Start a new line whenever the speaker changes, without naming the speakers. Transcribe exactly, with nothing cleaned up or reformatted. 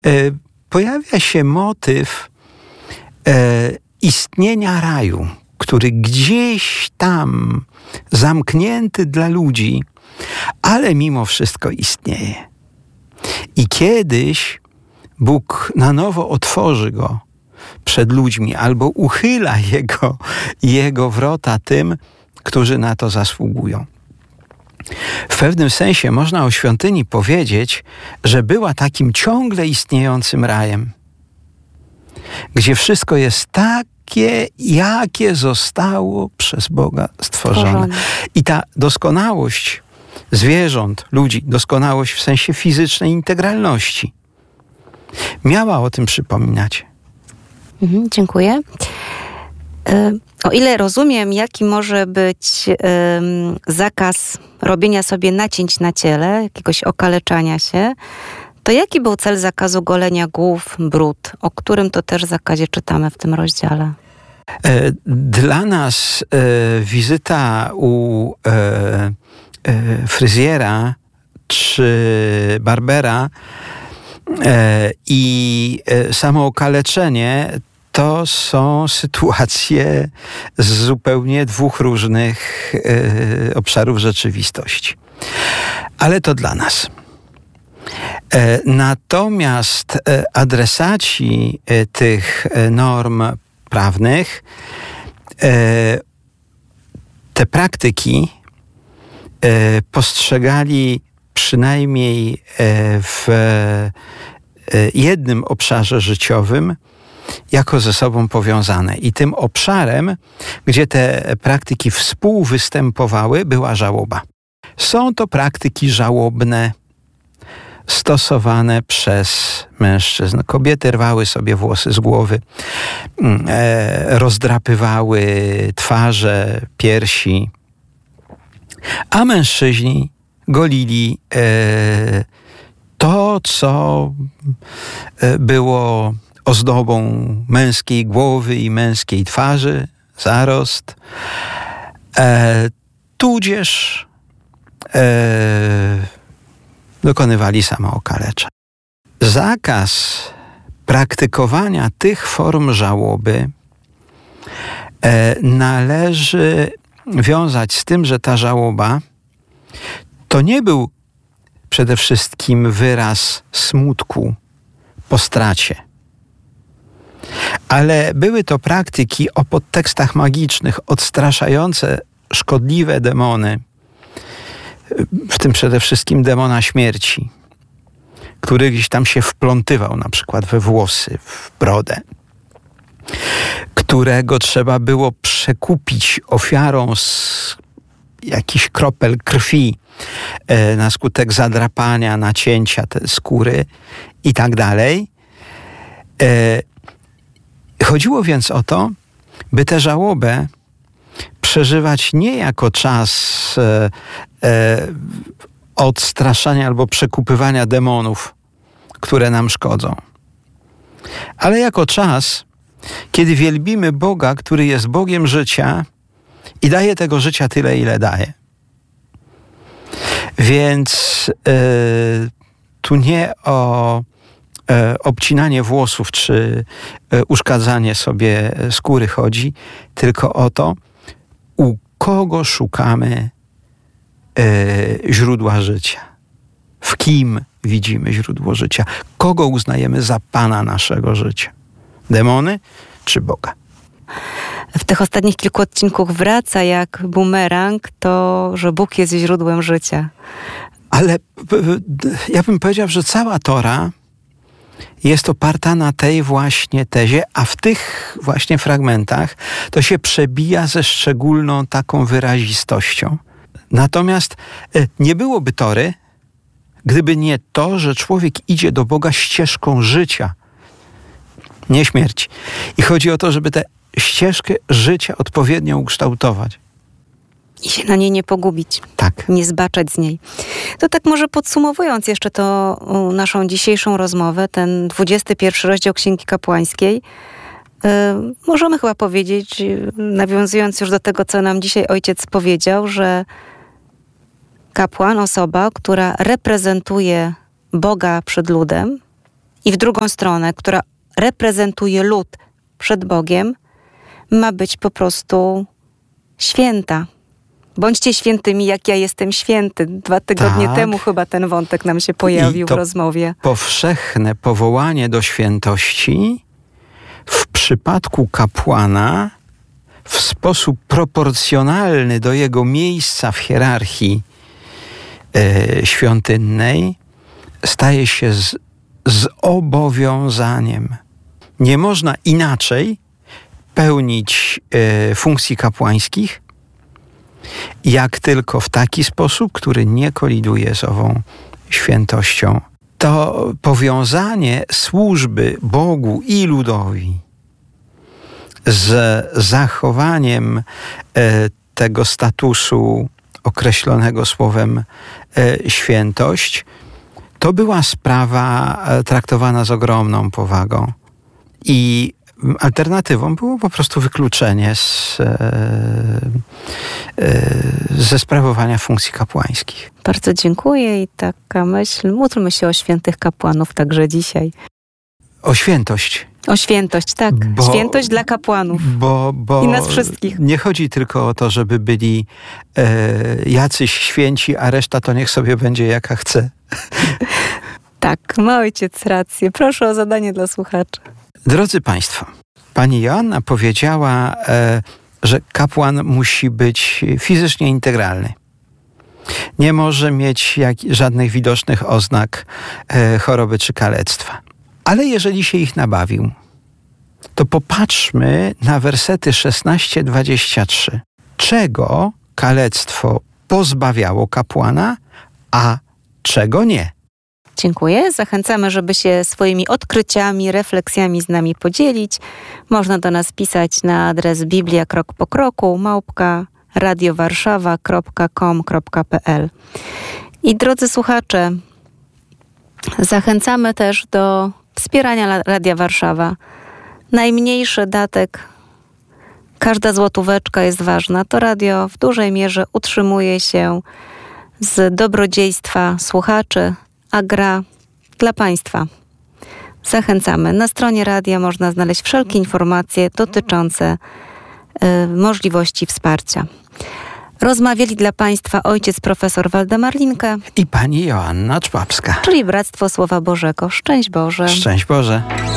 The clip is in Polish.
pojawia się motyw e, istnienia raju, który gdzieś tam zamknięty dla ludzi, ale mimo wszystko istnieje. I kiedyś Bóg na nowo otworzy go przed ludźmi albo uchyla jego, jego wrota tym, którzy na to zasługują. W pewnym sensie można o świątyni powiedzieć, że była takim ciągle istniejącym rajem, gdzie wszystko jest takie, jakie zostało przez Boga stworzone.
Stworzone.
I ta doskonałość zwierząt, ludzi, doskonałość w sensie fizycznej integralności, miała o tym przypominać.
Mhm, dziękuję. O ile rozumiem, jaki może być um, zakaz robienia sobie nacięć na ciele, jakiegoś okaleczania się, to jaki był cel zakazu golenia głów, brud, o którym to też zakazie czytamy w tym rozdziale?
Dla nas e, wizyta u e, e, fryzjera czy barbera e, i e, samo okaleczenie to są sytuacje z zupełnie dwóch różnych e, obszarów rzeczywistości. Ale to dla nas. E, natomiast e, adresaci e, tych e, norm prawnych e, te praktyki e, postrzegali przynajmniej e, w e, jednym obszarze życiowym jako ze sobą powiązane. I tym obszarem, gdzie te praktyki współwystępowały, była żałoba. Są to praktyki żałobne, stosowane przez mężczyzn. Kobiety rwały sobie włosy z głowy, e, rozdrapywały twarze, piersi, a mężczyźni golili e, to, co było ozdobą męskiej głowy i męskiej twarzy, zarost, e, tudzież e, dokonywali samookaleczeń. Zakaz praktykowania tych form żałoby e, należy wiązać z tym, że ta żałoba to nie był przede wszystkim wyraz smutku po stracie, ale były to praktyki o podtekstach magicznych, odstraszające szkodliwe demony, w tym przede wszystkim demona śmierci, który gdzieś tam się wplątywał na przykład we włosy, w brodę, którego trzeba było przekupić ofiarą z jakichś kropel krwi e, na skutek zadrapania, nacięcia tej skóry i tak dalej. E, chodziło więc o to, by tę żałobę przeżywać nie jako czas e, e, odstraszania albo przekupywania demonów, które nam szkodzą, ale jako czas, kiedy wielbimy Boga, który jest Bogiem życia i daje tego życia tyle, ile daje. Więc e, tu nie o e, obcinanie włosów czy e, uszkadzanie sobie skóry chodzi, tylko o to, u kogo szukamy e, źródła życia. W kim widzimy źródło życia. Kogo uznajemy za Pana naszego życia. Demony czy Boga?
W tych ostatnich kilku odcinkach wraca jak bumerang to, że Bóg jest źródłem życia.
Ale ja bym powiedział, że cała Tora jest oparta na tej właśnie tezie, a w tych właśnie fragmentach to się przebija ze szczególną taką wyrazistością. Natomiast nie byłoby Tory, gdyby nie to, że człowiek idzie do Boga ścieżką życia, nie śmierci. I chodzi o to, żeby tę ścieżkę życia odpowiednio ukształtować.
I się na niej nie pogubić.
Tak.
Nie zbaczać z niej. To tak może podsumowując jeszcze to naszą dzisiejszą rozmowę, ten dwudziesty pierwszy rozdział Księgi Kapłańskiej, yy, możemy chyba powiedzieć, yy, nawiązując już do tego, co nam dzisiaj ojciec powiedział, że kapłan, osoba, która reprezentuje Boga przed ludem i w drugą stronę, która reprezentuje lud przed Bogiem, ma być po prostu święta. Bądźcie świętymi, jak ja jestem święty. Dwa tygodnie
tak.
temu chyba ten wątek nam się pojawił w rozmowie.
Powszechne powołanie do świętości w przypadku kapłana w sposób proporcjonalny do jego miejsca w hierarchii e, świątynnej staje się z, zobowiązaniem. Nie można inaczej pełnić e, funkcji kapłańskich, jak tylko w taki sposób, który nie koliduje z ową świętością. To powiązanie służby Bogu i ludowi z zachowaniem e, tego statusu określonego słowem e, świętość, to była sprawa e, traktowana z ogromną powagą. I alternatywą było po prostu wykluczenie z, e, e, ze sprawowania funkcji kapłańskich.
Bardzo dziękuję i taka myśl, módlmy się o świętych kapłanów także dzisiaj.
O świętość.
O świętość, tak. Bo, świętość dla kapłanów
bo, bo
i nas wszystkich.
Nie chodzi tylko o to, żeby byli e, jacyś święci, a reszta to niech sobie będzie jaka chce.
Tak, ma ojciec rację. Proszę o zadanie dla słuchaczy.
Drodzy Państwo, pani Joanna powiedziała, e, że kapłan musi być fizycznie integralny. Nie może mieć jak, żadnych widocznych oznak e, choroby czy kalectwa. Ale jeżeli się ich nabawił, to popatrzmy na wersety szesnaście dwadzieścia trzy. Czego kalectwo pozbawiało kapłana, a czego nie?
Dziękuję. Zachęcamy, żeby się swoimi odkryciami, refleksjami z nami podzielić. Można do nas pisać na adres biblia krok po kroku małpka radiowarszawa kropka com kropka pe el. I drodzy słuchacze, zachęcamy też do wspierania Radia Warszawa. Najmniejszy datek, każda złotóweczka jest ważna. To radio w dużej mierze utrzymuje się z dobrodziejstwa słuchaczy, a gra dla Państwa. Zachęcamy. Na stronie radia można znaleźć wszelkie informacje dotyczące y, możliwości wsparcia. Rozmawiali dla Państwa ojciec profesor Waldemar Linke
i pani Joanna Człapska.
Czyli Bractwo Słowa Bożego. Szczęść Boże.
Szczęść Boże.